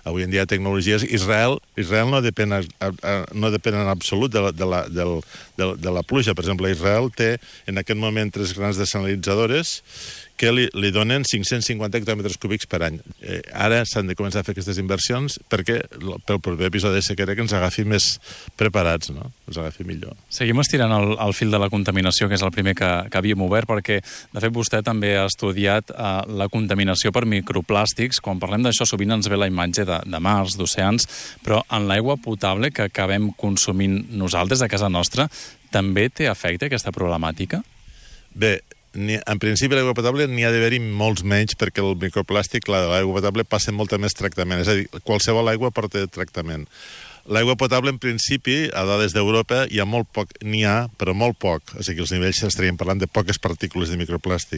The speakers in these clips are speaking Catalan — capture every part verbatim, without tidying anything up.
Avui en dia tecnologies... Israel, Israel no depèn, no depèn en absolut de la, de, la, de, de, de la pluja. Per exemple, Israel té en aquest moment tres grans desalinitzadores que li, li donen cinc-cents cinquanta hectòmetres cúbics per any. Eh, ara s'han de començar a fer aquestes inversions perquè pel proper episodi de sequera que ens agafi més preparats, no? Ens agafi millor. Seguim estirant el, el fil de la contaminació, que és el primer que, que havíem obert, perquè, de fet, vostè també ha estudiat eh, la contaminació per microplàstics. Quan parlem d'això, sovint ens ve la imatge de, de mars, d'oceans, però en l'aigua potable que acabem consumint nosaltres a casa nostra, també té efecte aquesta problemàtica? Bé, Ni, en principi l'aigua potable n'hi ha d'haver-hi molts menys perquè el microplàstic, l'aigua potable, passa molta més tractament. És a dir, qualsevol aigua porta tractament. L'aigua potable, en principi, a dades d'Europa, hi ha molt poc, n'hi ha, però molt poc. O sigui, els nivells estaríem parlant de poques partícules de microplàstic.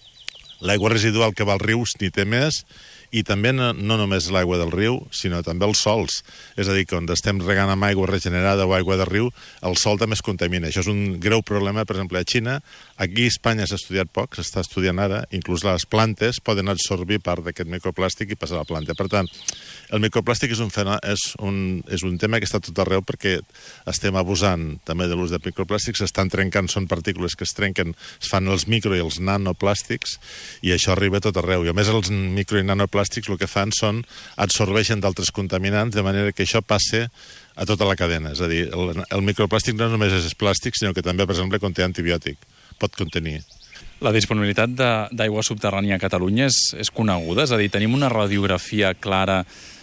L'aigua residual que va als rius n'hi té més, i també no, no només l'aigua del riu, sinó també els sols. És a dir, quan estem regant amb aigua regenerada o aigua de riu, el sol també es contamina. Això és un greu problema, per exemple, a Xina. Aquí a Espanya s'ha estudiat poc, s'està estudiant ara. Inclús les plantes poden absorbir part d'aquest microplàstic i passar a la planta. Per tant, el microplàstic és un, és un, és un tema que està tot arreu perquè estem abusant també de l'ús de microplàstics, s'estan trencant, són partícules que es trenquen, es fan els micro i els nanoplàstics, i això arriba a tot arreu. I a més els micro i nanoplàstics el que fan són absorbeixen d'altres contaminants, de manera que això passe a tota la cadena. És a dir, el, el microplàstic no només és plàstic, sinó que també, per exemple, conté antibiòtic. Pot contenir. La disponibilitat d'aigua subterrània a Catalunya és, és coneguda? És a dir, tenim una radiografia clara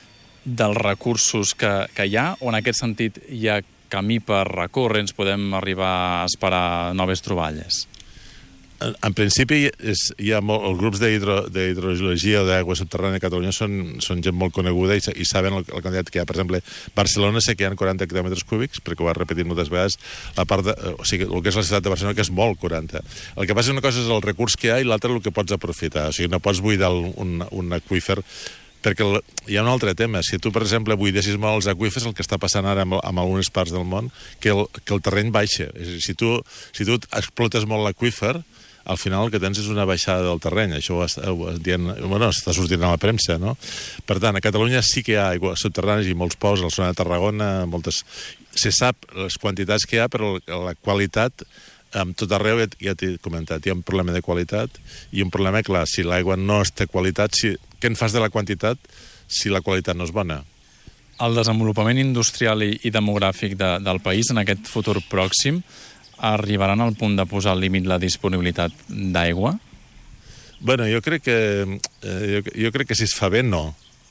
dels recursos que, que hi ha, o en aquest sentit hi ha camí per recórrer, ens podem arribar a esperar noves troballes? En, en principi, és, hi ha molt, els grups d'hidrogeologia o d'aigua subterrània a Catalunya són, són gent molt coneguda i, i saben el, el quantitat que hi ha. Per exemple, Barcelona sé que hi ha quaranta hectòmetres cúbics, perquè ho ha repetit moltes vegades, la part de, o sigui, el que és la ciutat de Barcelona, que és molt, quaranta. El que passa és una cosa és el recurs que hi ha i l'altra el que pots aprofitar. O sigui, no pots buidar un, un aqüífer, perquè el, hi ha un altre tema. Si tu, per exemple, buidessis molt els aqüífers, el que està passant ara amb, amb algunes parts del món, que el, que el terreny baixa. És a dir, si tu, si tu explotes molt l'aqüífer, al final el que tens és una baixada del terreny. Això ho, ho, ho dient, bueno, està sortint a la premsa, no? Per tant, a Catalunya sí que hi ha aigua subterrània i molts pous, a la zona de Tarragona, moltes... Se sap les quantitats que hi ha, però la qualitat, amb tot arreu, ja, ja t'he comentat, hi ha un problema de qualitat i un problema, clar, si l'aigua no té qualitat, si, què en fas de la quantitat si la qualitat no és bona? El desenvolupament industrial i, i demogràfic de, del país en aquest futur pròxim arribaran al punt de posar al límit la disponibilitat d'aigua? Bueno, jo crec que eh, jo, jo crec que si es fa bé, no.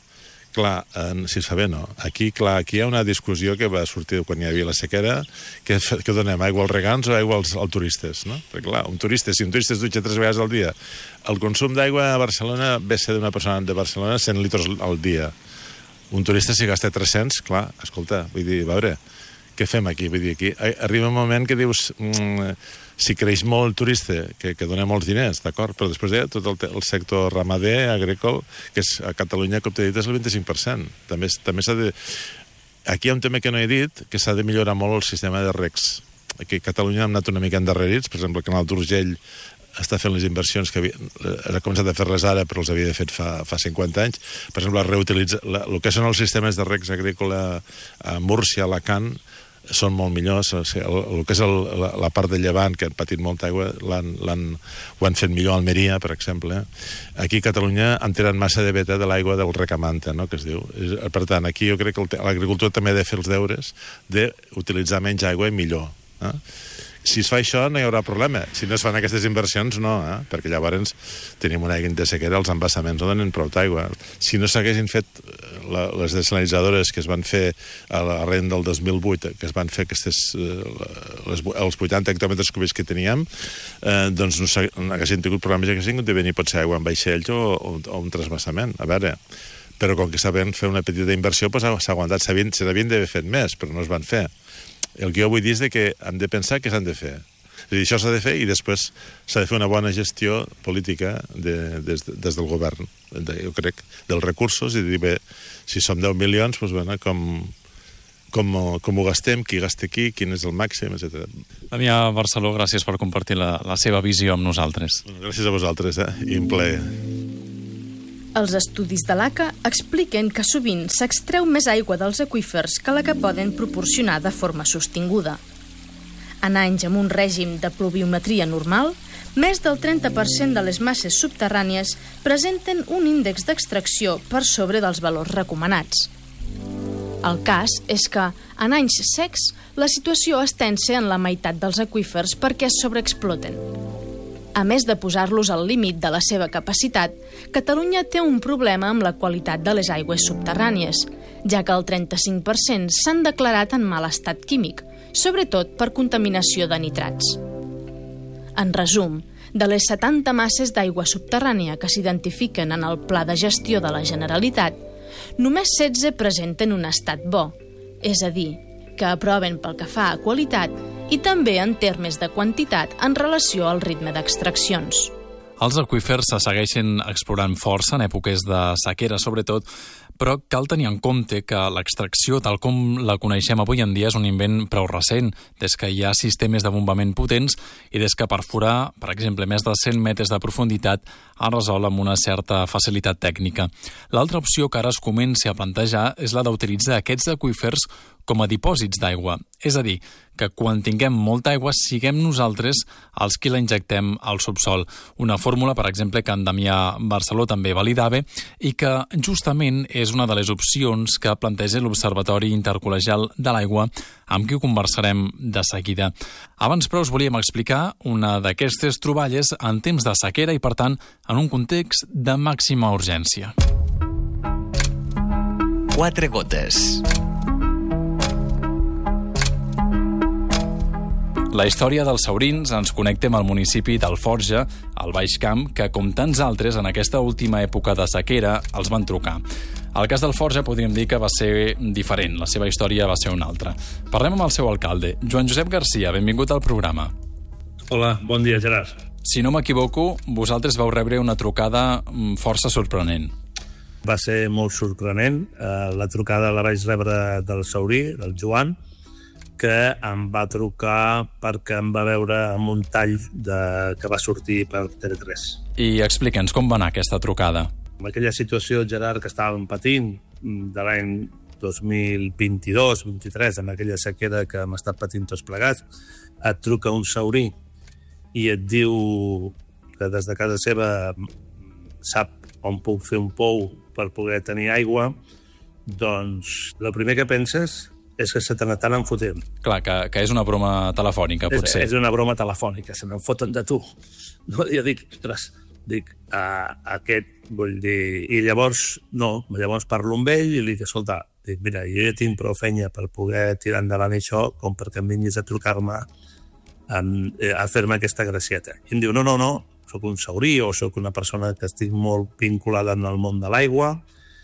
Clar, eh, si es fa bé, no. Aquí, clar, aquí hi ha una discussió que va sortir quan hi havia la sequera, que, que donem aigua als regants o aigua als, als turistes, no? Perquè, clar, un turista, si un turista es dutxa tres vegades al dia, el consum d'aigua a Barcelona ve ser d'una persona de Barcelona cent litres al dia. Un turista, si gasta tres-cents, clar, escolta, vull dir, a veure, què fem aquí? Vull dir, aquí arriba un moment que dius, mm, si creix molt el turista, que, que dona molts diners, d'acord, però després hi ha tot el, el sector ramader, agrícola, que és, a Catalunya, com t'he dit, és el vint-i-cinc per cent. També, també s'ha de... Aquí hi ha un tema que no he dit, que s'ha de millorar molt el sistema de recs. Aquí a Catalunya hem anat una mica endarrerits, per exemple, el canal d'Urgell està fent les inversions que havia, ha començat a fer-les ara, però els havia fet fa, fa cinquanta anys. Per exemple, reutilitza, la, el que són els sistemes de recs agrícola a Múrcia, a Alacant, són molt millors. O sigui, el, el que és el, la, la part de Llevant, que han patit molta aigua, l'han, l'han, ho han fet millor a Almeria, per exemple. Aquí a Catalunya han tirat massa de veta de l'aigua del recamanta, no?, que es diu. Per tant, aquí jo crec que l'agricultura també ha de fer els deures d'utilitzar menys aigua i millor. Eh? Si es fa això, no hi haurà problema. Si no es fan aquestes inversions, no, eh? Perquè llavors tenim una aigua de sequera, els embassaments no donen prou d'aigua. Si no s'haguessin fet la, les desalinitzadores que es van fer a l'arrent del dos mil vuit, que es van fer aquestes, les, els vuitanta hectòmetres cúbics que teníem, eh, doncs no, no haguessin tingut problemes, que haguessin de venir potser aigua en vaixells o, o, o un transbassament. A veure, però com que saben fer una petita inversió, doncs s'ha aguantat. S'havien d'haver fet més, però no es van fer. El que jo vull dir és que hem de pensar què s'han de fer. És a dir, això s'ha de fer i després s'ha de fer una bona gestió política de, des, des del govern, de, jo crec, dels recursos, i dir, bé, si som deu milions, doncs, bueno, com, com, com ho gastem, qui gasta aquí, quin és el màxim, etcètera. Damià Barceló, gràcies per compartir la, la seva visió amb nosaltres. Gràcies a vosaltres, eh? I un plaer. Els estudis de l'A C A expliquen que sovint s'extreu més aigua dels aqüífers que la que poden proporcionar de forma sostinguda. En anys amb un règim de pluviometria normal, més del trenta per cent de les masses subterrànies presenten un índex d'extracció per sobre dels valors recomanats. El cas és que, en anys secs, la situació es tensa en la meitat dels aqüífers perquè es sobreexploten. A més de posar-los al límit de la seva capacitat, Catalunya té un problema amb la qualitat de les aigües subterrànies, ja que el trenta-cinc per cent s'han declarat en mal estat químic, sobretot per contaminació de nitrats. En resum, de les setanta masses d'aigua subterrània que s'identifiquen en el Pla de Gestió de la Generalitat, només setze presenten un estat bo, és a dir, que aproven pel que fa a qualitat i també en termes de quantitat en relació al ritme d'extraccions. Els aqüífers se segueixen explorant força en èpoques de sequera, sobretot, però cal tenir en compte que l'extracció, tal com la coneixem avui en dia, és un invent prou recent, des que hi ha sistemes de bombament potents i des que perforar, per exemple, més de cent metres de profunditat es resol amb una certa facilitat tècnica. L'altra opció que ara es comença a plantejar és la d'utilitzar aquests aqüífers com a dipòsits d'aigua, és a dir, que quan tinguem molta aigua siguem nosaltres els qui la injectem al subsol. Una fórmula, per exemple, que en Damià Barceló també validava i que justament és una de les opcions que planteja l'Observatori Intercol·legial de l'Aigua, amb qui ho conversarem de seguida. Abans, però, us volíem explicar una d'aquestes troballes en temps de sequera i, per tant, en un context de màxima urgència. Quatre gotes. La història dels saurins ens connecta amb el municipi d'Alforja, al Baix Camp, que, com tants altres, en aquesta última època de sequera, els van trucar. El cas d'Alforja podríem dir que va ser diferent, la seva història va ser una altra. Parlem amb el seu alcalde, Joan Josep Garcia, benvingut al programa. Hola, bon dia, Gerard. Si no m'equivoco, vosaltres vau rebre una trucada força sorprenent. Va ser molt sorprenent. La trucada la vaig rebre del saurí, del Joan, que em va trucar perquè em va veure amb un tall de, que va sortir per T V tres. I explica'ns com va anar aquesta trucada. En aquella situació, Gerard, que estàvem patint de l'any dos mil vint-i-dos vint-i-tres, en aquella sequera que hem estat patint tots plegats, et truca un saurí i et diu que des de casa seva sap on puc fer un pou per poder tenir aigua, doncs el primer que penses és que se te n'estan enfotent. Clar, que, que és una broma telefònica, potser. És, és una broma telefònica, se n'en foten de tu. No, jo dic, ostres, dic, uh, aquest, vull dir... I llavors, no, llavors parlo amb ell i li dic, escolta, dic, mira, jo ja tinc prou feina per poder tirar endavant això com perquè em vinguis a trucar-me a, a fer-me aquesta gracieta. I em diu, no, no, no, sóc un saurí o sóc una persona que estic molt vinculada en el món de l'aigua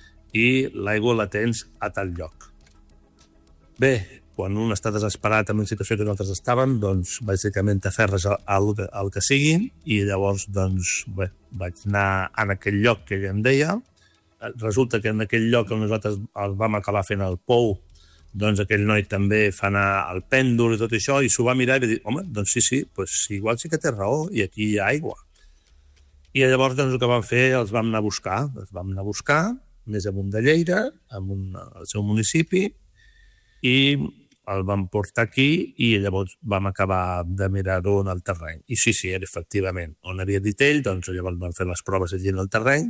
i l'aigua la tens a tal lloc. Bé, quan un està desesperat en una situació que nosaltres estàvem, doncs, bàsicament t'aferres al, al que sigui i llavors, doncs, bé, vaig anar en aquell lloc que ell em deia. Resulta que en aquell lloc on nosaltres el vam acabar fent el pou, doncs aquell noi també fa anar el pèndol i tot això, i s'ho va mirar i va dir, home, doncs sí, sí, doncs igual sí que té raó i aquí hi ha aigua. I llavors, doncs, el que vam fer, els vam anar a buscar. Els vam anar a buscar, més amunt de Lleida, en un, al seu municipi, i el vam portar aquí i llavors vam acabar de mirar-ho en el terreny. I sí, sí, efectivament, on havia dit ell, doncs llavors vam fer les proves allí en el terreny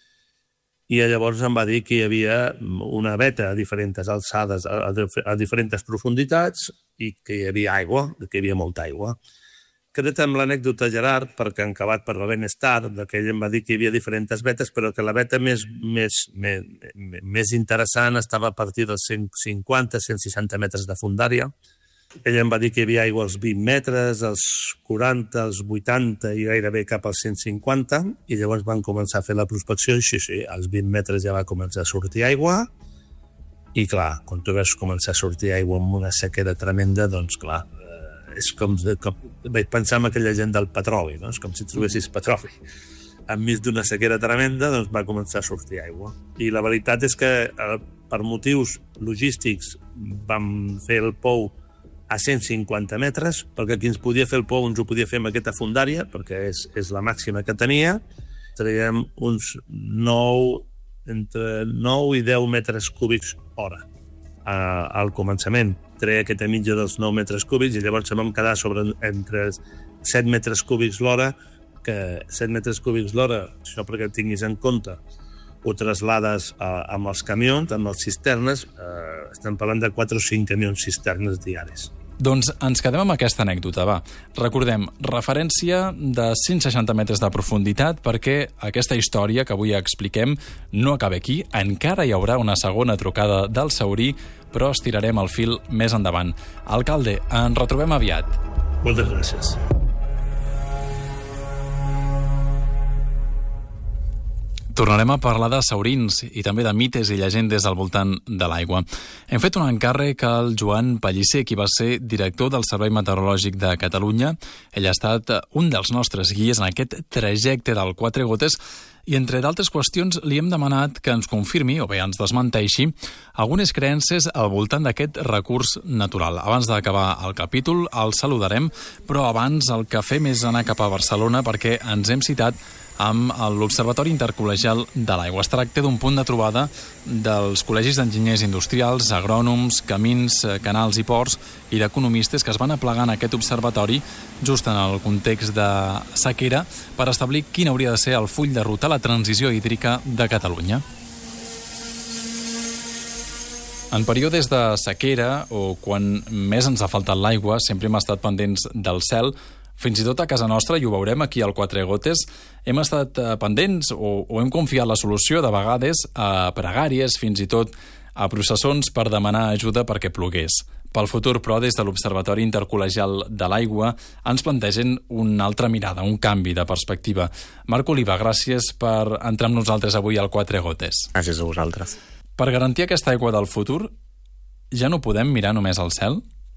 i llavors em va dir que hi havia una veta a diferents alçades, a, a diferents profunditats i que hi havia aigua, que hi havia molta aigua. Queda't amb l'anècdota, Gerard, perquè en acabat per la benestar, que ell em va dir que hi havia diferents vetes, però que la veta més, més, més, més interessant estava a partir dels cent cinquanta a cent seixanta metres de fondària. Ell em va dir que hi havia aigua als vint metres, als quaranta, als vuitanta i gairebé cap als cent cinquanta, i llavors van començar a fer la prospecció, i sí, sí, als vint metres ja va començar a sortir aigua, i clar, quan tu veus començar a sortir aigua amb una sequera tremenda, doncs clar, és com, com vaig pensar en aquella gent del petroli, no? És com si trobessis petroli. Enmig d'una sequera tremenda, doncs va començar a sortir aigua. I la veritat és que eh, per motius logístics vam fer el pou a cent cinquanta metres, perquè qui ens podia fer el pou ens ho podia fer amb aquesta fondària, perquè és, és la màxima que tenia, traiem uns nou, entre nou i deu metres cúbics hora. Uh, al començament treia aquesta mitja dels nou metres cúbics i llavors em vam quedar sobre entre set metres cúbics l'hora, que set metres cúbics l'hora, això perquè tinguis en compte, ho traslades uh, amb els camions, amb les cisternes, uh, estem parlant de quatre o cinc camions cisternes diaris. Doncs ens quedem amb aquesta anècdota, va. Recordem, referència de cent seixanta metres de profunditat perquè aquesta història que avui expliquem no acaba aquí. Encara hi haurà una segona trucada del Saurí, però estirarem el fil més endavant. Alcalde, ens retrobem aviat. Moltes gràcies. Tornarem a parlar de saurins i també de mites i llegendes al voltant de l'aigua. Hem fet un encàrrec al Joan Pellicer, qui va ser director del Servei Meteorològic de Catalunya. Ell ha estat un dels nostres guies en aquest trajecte del Quatre Gotes i, entre d'altres qüestions, li hem demanat que ens confirmi, o bé ens desmenteixi, algunes creences al voltant d'aquest recurs natural. Abans d'acabar el capítol, el saludarem, però abans el que fem és anar cap a Barcelona perquè ens hem citat amb l'Observatori Intercol·legial de l'Aigua. Es tracta d'un punt de trobada dels col·legis d'enginyers industrials, agrònoms, camins, canals i ports i d'economistes que es van aplegar en aquest observatori just en el context de sequera per establir quin hauria de ser el full de ruta a la transició hídrica de Catalunya. En períodes de sequera o quan més ens ha faltat l'aigua, sempre hem estat pendents del cel. Fins i tot a casa nostra, i ho veurem aquí al Quatre Gotes, hem estat pendents o, o hem confiat la solució de vegades a pregàries, fins i tot a processons per demanar ajuda perquè plogués. Pel futur, però, des de l'Observatori Intercol·legial de l'Aigua ens plantegen una altra mirada, un canvi de perspectiva. Marc Oliva, gràcies per entrar amb nosaltres avui al Quatre Gotes. Gràcies a vosaltres. Per garantir aquesta aigua del futur, ja no podem mirar només al cel?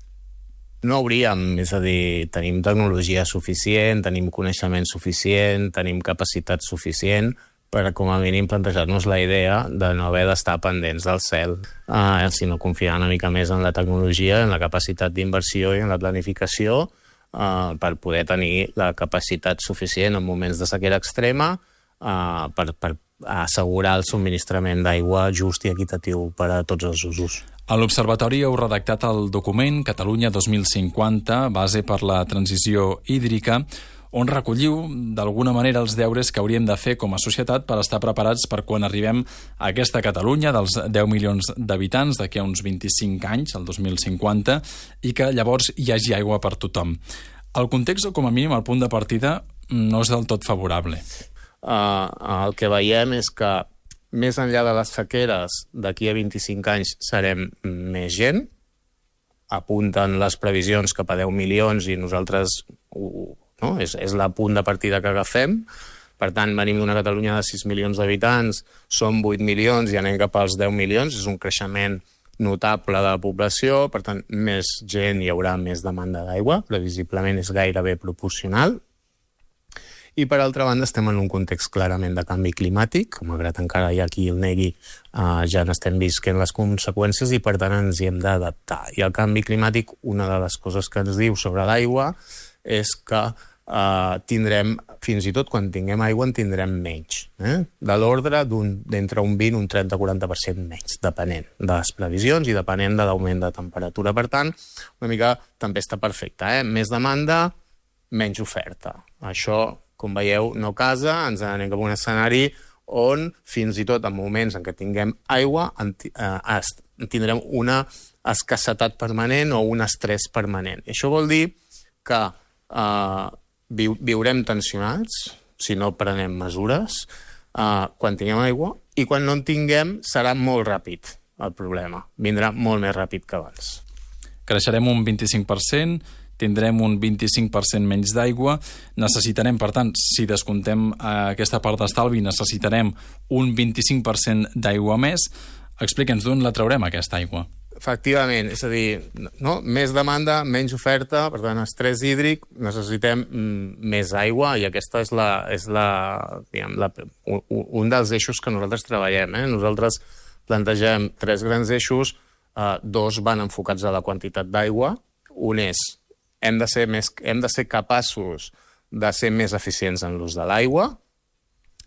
No hauríem, és a dir, tenim tecnologia suficient, tenim coneixement suficient, tenim capacitat suficient per, com a mínim, plantejar-nos la idea de no haver d'estar pendents del cel, eh, sinó confiar una mica més en la tecnologia, en la capacitat d'inversió i en la planificació eh, per poder tenir la capacitat suficient en moments de sequera extrema eh, per, per assegurar el subministrament d'aigua just i equitatiu per a tots els usos. A l'Observatori heu redactat el document Catalunya dos mil cinquanta, base per la transició hídrica, on recolliu d'alguna manera els deures que hauríem de fer com a societat per estar preparats per quan arribem a aquesta Catalunya dels deu milions d'habitants d'aquí a uns vint-i-cinc anys, el dos mil cinquanta, i que llavors hi hagi aigua per tothom. El context, com a mínim, el punt de partida, no és del tot favorable. Uh, el que veiem és que més enllà de les sequeres, d'aquí a vint-i-cinc anys serem més gent, apunten les previsions cap a deu milions i nosaltres uh, no? és, és la punt de partida que agafem. Per tant, venim d'una Catalunya de sis milions d'habitants, som vuit milions i anem cap als deu milions, és un creixement notable de la població, per tant, més gent hi haurà més demanda d'aigua, previsiblement és gairebé proporcional. I, per altra banda, estem en un context clarament de canvi climàtic, malgrat encara hi ha qui el negui, eh, ja n'estem visquent les conseqüències i, per tant, ens hi hem d'adaptar. I el canvi climàtic, una de les coses que ens diu sobre l'aigua és que eh, tindrem, fins i tot quan tinguem aigua, en tindrem menys. Eh? De l'ordre d'entre un vint, un trenta, quaranta per cent menys, depenent de les previsions i depenent de l'augment de temperatura. Per tant, una mica tempesta perfecta. Eh? Més demanda, menys oferta. Això, com veieu, no casa, ens anem cap a un escenari on, fins i tot en moments en què tinguem aigua, en, eh, tindrem una escassetat permanent o un estrès permanent. I això vol dir que eh, viu, viurem tensionats, si no prenem mesures, eh, quan tinguem aigua, i quan no en tinguem serà molt ràpid el problema. Vindrà molt més ràpid que abans. Creixerem un vint-i-cinc per cent, tindrem un vint-i-cinc per cent menys d'aigua, necessitarem, per tant, si descomptem aquesta part d'estalvi, necessitarem un vint-i-cinc per cent d'aigua més. Explica'ns d'on la traurem, aquesta aigua. Efectivament, és a dir, no? Més demanda, menys oferta, per tant, estrès hídric, necessitem mm, més aigua, i aquesta és, la, és la, diguem, la, un, un dels eixos que nosaltres treballem. Eh? Nosaltres plantegem tres grans eixos, eh, dos van enfocats a la quantitat d'aigua, un és Hem de, ser més, hem de ser capaços de ser més eficients en l'ús de l'aigua.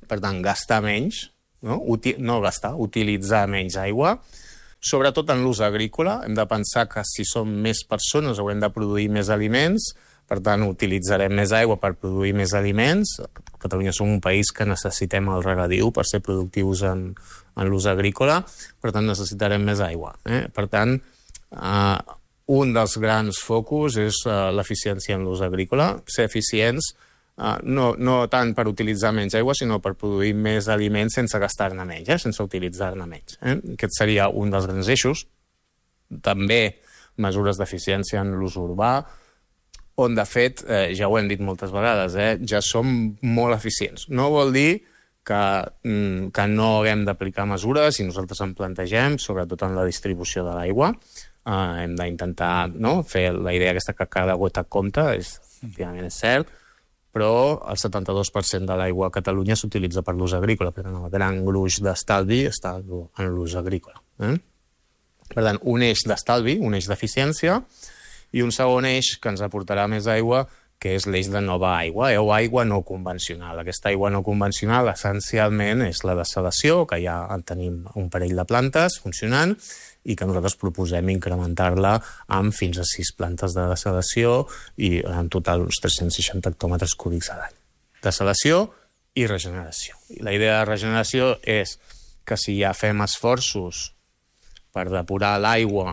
per tant, gastar menys, no, Uti- no gastar, utilitzar menys aigua, sobretot en l'ús agrícola. Hem de pensar que si som més persones haurem de produir més aliments, per tant, utilitzarem més aigua per produir més aliments. A Catalunya som un país que necessitem el regadiu per ser productius en, en l'ús agrícola, per tant, necessitarem més aigua. Eh? Per tant, eh, un dels grans focus és eh, l'eficiència en l'ús agrícola, ser eficients, eh, no, no tant per utilitzar menys aigua, sinó per produir més aliments sense gastar-ne menys, eh? sense utilitzar-ne menys. Eh? Aquest seria un dels grans eixos. També mesures d'eficiència en l'ús urbà, on, de fet, eh, ja ho hem dit moltes vegades, eh, ja som molt eficients. No vol dir que, mm, que no haguem d'aplicar mesures si nosaltres en plantegem, sobretot en la distribució de l'aigua. Eh, hem d'intentar no, fer la idea aquesta que cada gota compta, és, efectivament és cert, però el setanta-dos per cent de l'aigua a Catalunya s'utilitza per l'ús agrícola, per tant, el gran gruix d'estalvi està en l'ús agrícola. Eh? Per tant, un eix d'estalvi, un eix d'eficiència, i un segon eix que ens aportarà més aigua, que és l'eix de nova aigua, eh, o aigua no convencional. Aquesta aigua no convencional, essencialment, és la desalació, que ja en tenim un parell de plantes funcionant, i que nosaltres proposem incrementar-la amb fins a sis plantes de desalació i en total uns tres-cents seixanta hectòmetres cúbics a l'any. Desalació i regeneració. I la idea de regeneració és que si ja fem esforços per depurar l'aigua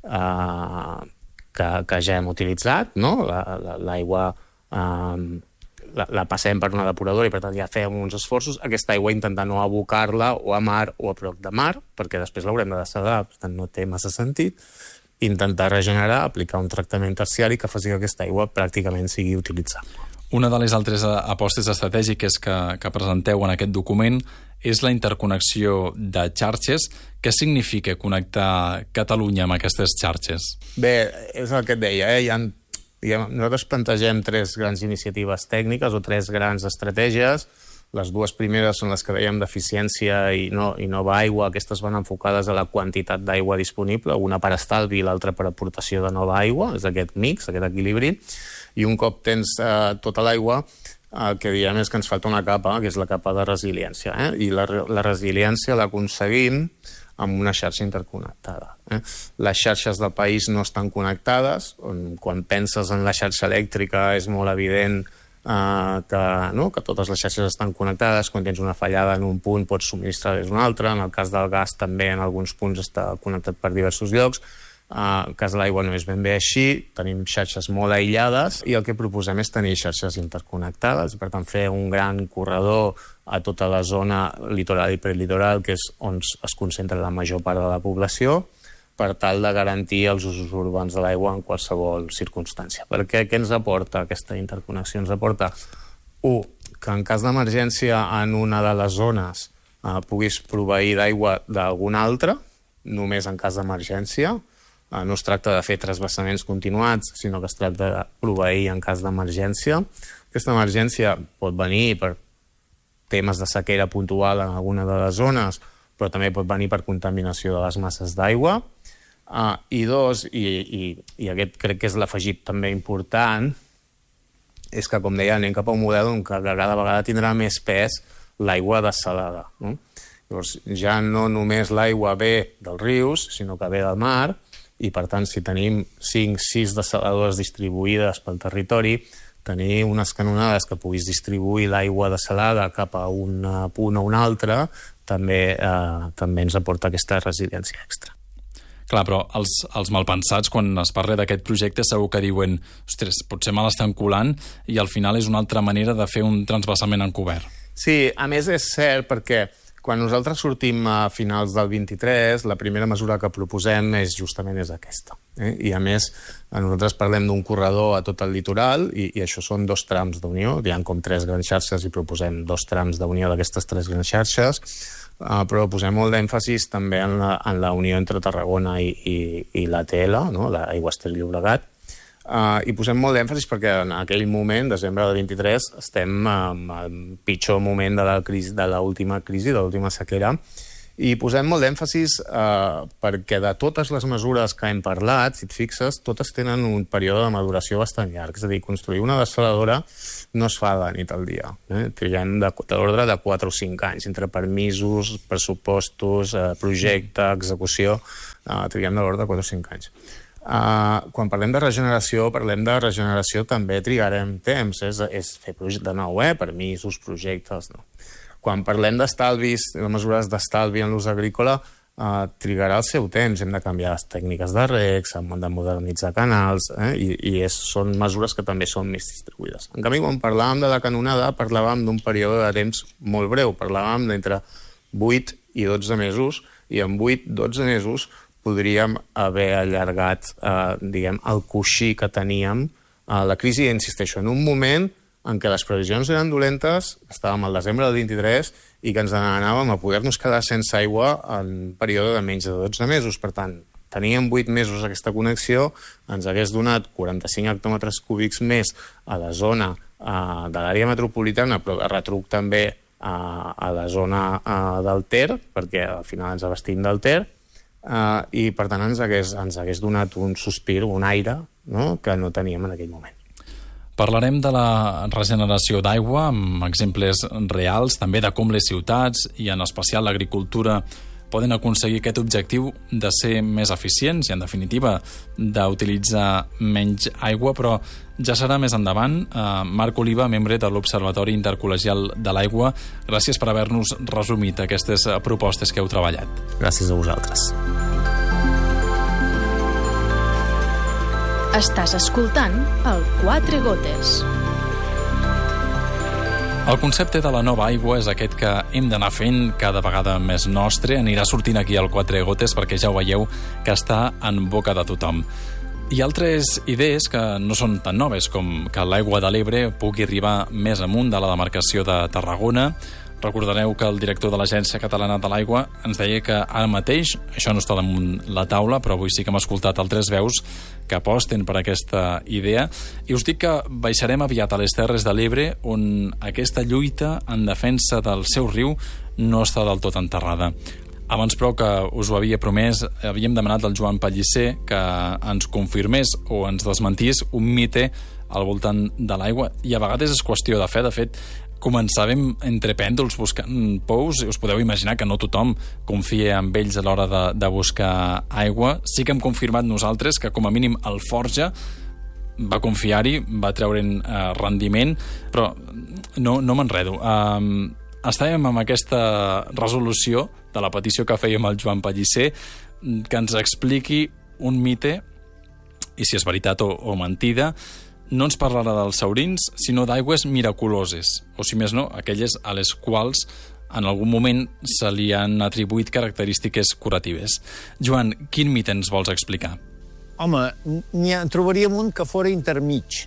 eh, Que, que ja hem utilitzat, no? L'aigua eh, la, la passem per una depuradora i per tant ja fem uns esforços, aquesta aigua intentar no abocar-la o a mar o a prop de mar, perquè després l'haurem de dessalar, per tant no té massa sentit, intentar regenerar, aplicar un tractament terciari que faci que aquesta aigua pràcticament sigui utilitzable. Una de les altres apostes estratègiques que, que presenteu en aquest document és la interconnexió de xarxes. Què significa connectar Catalunya amb aquestes xarxes? Bé, és el que et deia, eh? Hi ha, diguem, nosaltres plantegem tres grans iniciatives tècniques o tres grans estratègies. Les dues primeres són les que dèiem d'eficiència i, no, i nova aigua. Aquestes van enfocades a la quantitat d'aigua disponible, una per estalvi i l'altra per aportació de nova aigua. És aquest mix, aquest equilibri. I un cop tens eh, tota l'aigua, el que diem és que ens falta una capa, que és la capa de resiliència. Eh? I la, la resiliència l'aconseguim amb una xarxa interconnectada. Eh? Les xarxes del país no estan connectades. On, quan penses en la xarxa elèctrica és molt evident eh, que, no? que totes les xarxes estan connectades. Quan tens una fallada en un punt pots subministrar des d'un altre. En el cas del gas també en alguns punts està connectat per diversos llocs. En el cas de l'aigua no és ben bé així, tenim xarxes molt aïllades i el que proposem és tenir xarxes interconnectades, per tant fer un gran corredor a tota la zona litoral i prelitoral, que és on es concentra la major part de la població, per tal de garantir els usos urbans de l'aigua en qualsevol circumstància. Perquè què ens aporta aquesta interconnexió? Ens aporta, u, que en cas d'emergència en una de les zones eh, puguis proveir d'aigua d'alguna altra, només en cas d'emergència. No es tracta de fer transvasaments continuats, sinó que es tracta de proveir en cas d'emergència. Aquesta emergència pot venir per temes de sequera puntual en alguna de les zones, però també pot venir per contaminació de les masses d'aigua. Uh, I dos, i, i, i aquest crec que és l'afegit també important, és que, com deia, anem cap a un model on cada vegada tindrà més pes l'aigua dessalada. No? Llavors, ja no només l'aigua ve dels rius, sinó que ve del mar, i per tant, si tenim cinc sis dessaladores distribuïdes pel territori, tenir unes canonades que puguis distribuir l'aigua dessalada cap a un punt o un altre, també, eh, també ens aporta aquesta resiliència extra. Clar, però els, els malpensats, quan es parla d'aquest projecte, segur que diuen ostres, potser me l'estan colant i al final és una altra manera de fer un transvasament encobert. Sí, a més és cert perquè quan nosaltres sortim a finals del vint-i-tres, la primera mesura que proposem és justament és aquesta. Eh? I a més, nosaltres parlem d'un corredor a tot el litoral i, i això són dos trams d'unió. Hi ha com tres grans xarxes i proposem dos trams d'unió d'aquestes tres grans xarxes, uh, però posem molt d'èmfasis també en la, en la unió entre Tarragona i, i, i l'A T L, no? l'Aigües Ter Llobregat. Uh, I posem molt d'èmfasis perquè en aquell moment, desembre del vint-i-tres, estem um, al pitjor moment de la crisi, de l'última crisi, de l'última sequera, I posem molt d'èmfasis eh, perquè de totes les mesures que hem parlat, si et fixes, totes tenen un període de maduració bastant llarg. És a dir, construir una dessaladora no es fa de nit al dia. Eh? Triguem de, de l'ordre de quatre o cinc anys, entre permisos, pressupostos, eh, projecte, execució, eh, triguem de l'ordre de quatre o cinc anys. Uh, quan parlem de regeneració, parlem de regeneració també trigarem temps, és, és fer de nou, eh? Permisos, projectes, no. Quan parlem d'estalvis, de mesures d'estalvi en l'ús agrícola, eh, trigarà el seu temps. Hem de canviar les tècniques de reg, hem de modernitzar canals, eh, i, i és, són mesures que també són més distribuïdes. En canvi, quan parlàvem de la canonada, parlàvem d'un període de temps molt breu. Parlàvem d'entre vuit i dotze mesos, i en vuit a dotze mesos podríem haver allargat eh, diguem, el coixí que teníem. Eh, la crisi, insisteixo, en un moment en què les previsions eren dolentes, estàvem al desembre del vint-i-tres, i que ens anàvem a poder-nos quedar sense aigua en un període de menys de dotze mesos. Per tant, teníem vuit mesos aquesta connexió, ens hagués donat quaranta-cinc hectòmetres cúbics més a la zona eh, de l'àrea metropolitana, però de retruc també eh, a la zona eh, del Ter, perquè al final ens abastim del Ter, eh, i per tant ens hagués, ens hagués donat un sospir, un aire, no?, que no teníem en aquell moment. Parlarem de la regeneració d'aigua amb exemples reals, també de com les ciutats i en especial l'agricultura poden aconseguir aquest objectiu de ser més eficients i, en definitiva, d'utilitzar menys aigua, però ja serà més endavant. Uh, Marc Oliva, membre de l'Observatori Intercol·legial de l'Aigua, gràcies per haver-nos resumit aquestes propostes que heu treballat. Gràcies a vosaltres. Estàs escoltant el Quatre Gotes. El concepte de la nova aigua és aquest que hem d'anar fent cada vegada més nostre. Anirà sortint aquí al Quatre Gotes perquè ja ho veieu que està en boca de tothom. Hi ha altres idees que no són tan noves, com que l'aigua de l'Ebre pugui arribar més amunt de la demarcació de Tarragona. Recordareu que el director de l'Agència Catalana de l'Aigua ens deia que ara mateix, això no està damunt la taula, però avui sí que hem escoltat altres veus que aposten per aquesta idea. I us dic que baixarem aviat a les Terres de l'Ebre, on aquesta lluita en defensa del seu riu no està del tot enterrada. Abans, però, que us ho havia promès, havíem demanat al Joan Pellicer que ens confirmés o ens desmentís un mite al voltant de l'aigua, i a vegades és qüestió de fe. De fet, començàvem entre pèndols buscant pous, i us podeu imaginar que no tothom confia en ells a l'hora de, de buscar aigua. Sí que hem confirmat nosaltres que com a mínim el Forja va confiar-hi, va treure'n eh, rendiment, però no, no m'enredo. Um, estàvem amb aquesta resolució de la petició que fèiem al Joan Pellicer, que ens expliqui un mite, i si és veritat o, o mentida. No ens parlarà dels saurins, sinó d'aigües miraculoses, o si més no, aquelles a les quals en algun moment se li han atribuït característiques curatives. Joan, quin mite ens vols explicar? Home, n'hi ha, trobaríem un que fora intermig.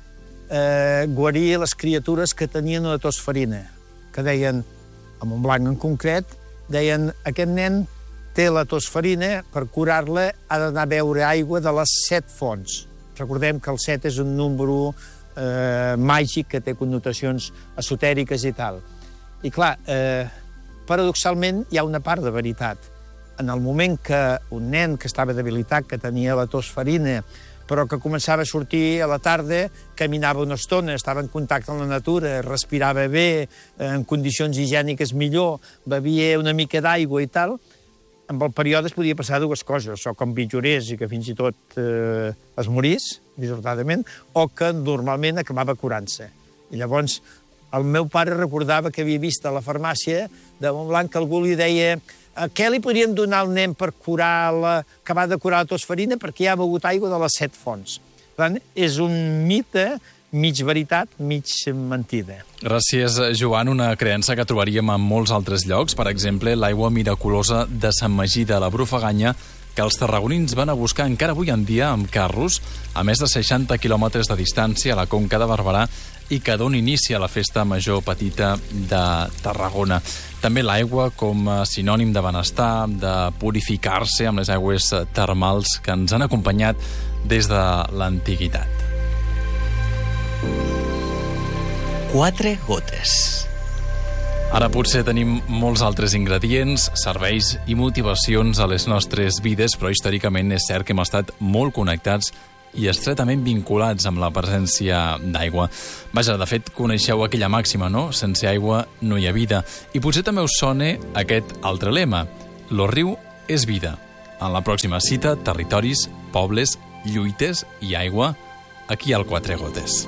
Eh, guaria les criatures que tenien una tosferina, que deien, a Montblanc en concret, deien, aquest nen té la tosferina, per curar-la ha d'anar a beure aigua de les set fonts. Recordem que el set és un número eh, màgic que té connotacions esotèriques i tal. I clar, eh, paradoxalment hi ha una part de veritat. En el moment que un nen que estava debilitat, que tenia la tosferina, però que començava a sortir a la tarda, caminava una estona, estava en contacte amb la natura, respirava bé, en condicions higièniques millor, bevia una mica d'aigua i tal, amb el període es podia passar dues coses, o que empitjorés i que fins i tot eh, es morís, dissortadament, o que normalment acabava curant-se. I llavors el meu pare recordava que havia vist a la farmàcia de Montblanc que algú li deia què li podríem donar al nen per curar la, acabar de curar la tosferina perquè ja ha begut aigua de les set fonts. Per tant, és un mite mig veritat, mig mentida. Gràcies, Joan. Una creença que trobaríem en molts altres llocs. Per exemple, l'aigua miraculosa de Sant Magí de la Brufaganya, que els tarragonins van a buscar encara avui en dia amb carros a més de seixanta quilòmetres de distància a la Conca de Barberà i que dona inici a la Festa Major Petita de Tarragona. També l'aigua com a sinònim de benestar, de purificar-se amb les aigües termals que ens han acompanyat des de l'antiguitat. Quatre gotes. Ara potser tenim molts altres ingredients, serveis i motivacions a les nostres vides, però històricament és cert que hem estat molt connectats i estretament vinculats amb la presència d'aigua. Vaja, de fet, coneixeu aquella màxima, no? Sense aigua no hi ha vida. I potser també us sona aquest altre lema. Lo riu és vida. En la pròxima cita, territoris, pobles, lluites i aigua, aquí al Quatre Gotes.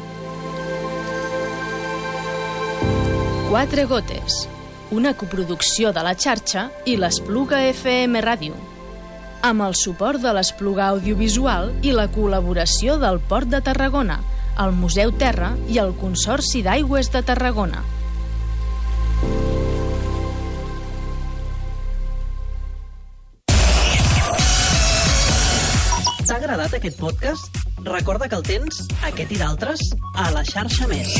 Quatre Gotes, una coproducció de la xarxa i l'Espluga F M Ràdio, amb el suport de l'Espluga Audiovisual i la col·laboració del Port de Tarragona, el Museu Terra i el Consorci d'Aigües de Tarragona. T'ha agradat aquest podcast? Recorda que el tens, aquest i d'altres, a la xarxa Més.